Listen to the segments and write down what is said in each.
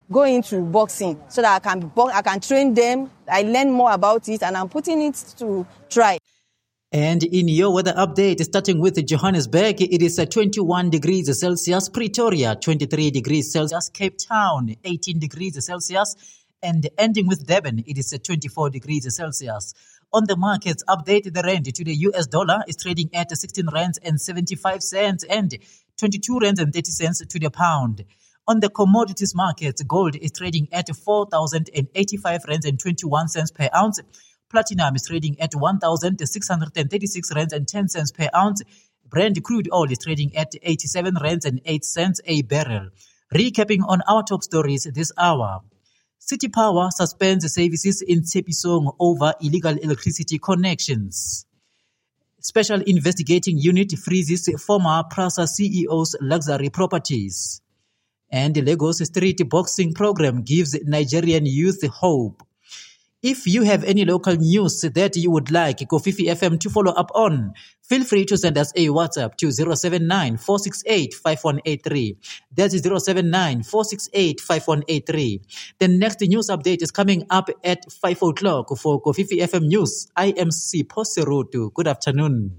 go into boxing so that I can train them. I learn more about it, and I'm putting it to try. And in your weather update, starting with Johannesburg, it is 21 degrees Celsius, Pretoria 23 degrees Celsius, Cape Town 18 degrees Celsius, and ending with Durban, it is 24 degrees Celsius. On the markets update, the rand to the US dollar is trading at 16 rands and 75 cents and 22 rands and 30 cents to the pound. On the commodities markets, gold is trading at 4,085 rands and 21 cents per ounce. Platinum is trading at 1,636 rands and 10 cents per ounce. Brent crude oil is trading at 87 rands and 8 cents a barrel. Recapping on our top stories this hour. City Power suspends services in Tshepisong over illegal electricity connections. Special Investigating Unit freezes former PRASA CEO's luxury properties. And the Lagos Street Boxing Program gives Nigerian youth hope. If you have any local news that you would like Kofifi FM to follow up on, feel free to send us a WhatsApp to 079-468-5183. That's 079-468-5183. The next news update is coming up at 5 o'clock for Kofifi FM News. I am Sipho Serutu. Good afternoon.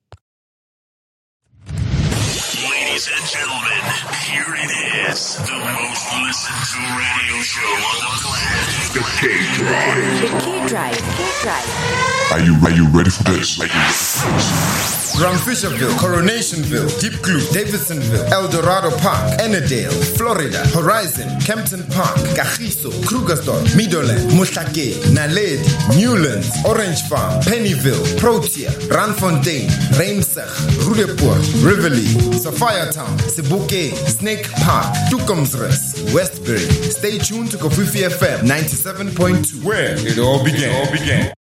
Ladies and gentlemen, here it is, the most listened to radio show on the planet. The K-Drive. The K-Drive. Are you ready for this? Grand Fisherville, Coronationville, Deep Blue, Davidsonville, El Dorado Park, Ennerdale, Florida, Horizon, Kempton Park, Kagiso, Krugersdorp, Meadowland, Mohlake, Naledi, Newlands, Orange Farm, Pennyville, Protea, Randfontein, Reimsig, Roodepoort, Rivoli, Sophiatown, Sebokeng, Snake Park, Tukomsrus, Westbury. Stay tuned to Kofifi FM 97.2, where it all began.